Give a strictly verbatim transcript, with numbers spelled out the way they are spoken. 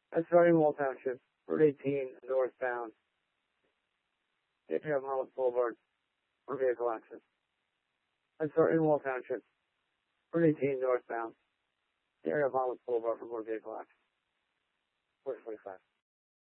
That's starting Wall Township, Route eighteen, northbound. If you have Hollis Boulevard for vehicle access. That's starting Wall Township, Route eighteen, northbound. Area of Hollis Boulevard for more vehicle access. four forty-five.